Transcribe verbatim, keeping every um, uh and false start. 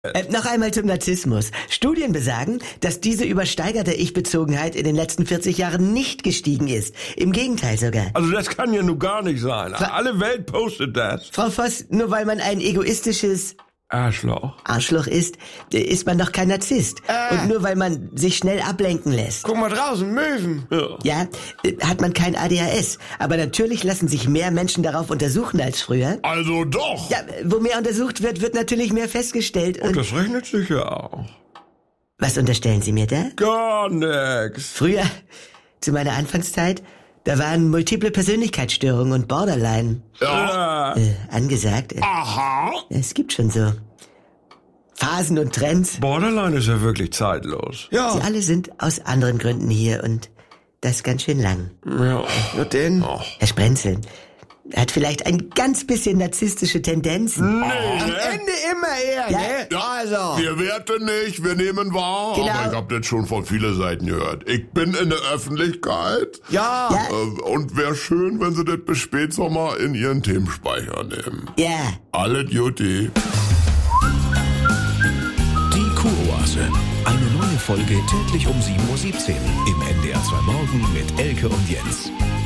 Äh, noch einmal zum Narzissmus. Studien besagen, dass diese übersteigerte Ich-Bezogenheit in den letzten vierzig Jahren nicht gestiegen ist. Im Gegenteil sogar. Also das kann ja nun gar nicht sein. Fra- Alle Welt postet das. Frau Voss, nur weil man ein egoistisches Arschloch. Arschloch ist, äh, ist man doch kein Narzisst. Äh. Und nur weil man sich schnell ablenken lässt. Guck mal draußen, Möwen. Ja. Ja, äh, hat man kein A D H S. Aber natürlich lassen sich mehr Menschen darauf untersuchen als früher. Also doch. Ja, wo mehr untersucht wird, wird natürlich mehr festgestellt. Und Und das rechnet sich ja auch. was unterstellen Sie mir da? Gar nix. Früher, zu meiner Anfangszeit, da waren multiple Persönlichkeitsstörungen und Borderline Ja. äh, angesagt. Äh, Aha. Es gibt schon so Phasen und Trends. Borderline ist ja wirklich zeitlos. Ja, Sie alle sind aus anderen Gründen hier und das ganz schön lang. Ja. nur den. Herr Sprenzel hat vielleicht ein ganz bisschen narzisstische Tendenzen. Am Ende immer er, Ja. ne? Also. Wir werten nicht, wir nehmen wahr. Genau. Aber ich habe das schon von vielen Seiten gehört. Ich bin in der Öffentlichkeit. Ja. Ja. Äh, Und wäre schön, wenn Sie das bis Spätsommer in Ihren Themenspeicher nehmen. Ja, Alle Duty. Die Kuroase. Eine neue Folge täglich um sieben Uhr siebzehn im N D R zwei Morgen mit Elke und Jens.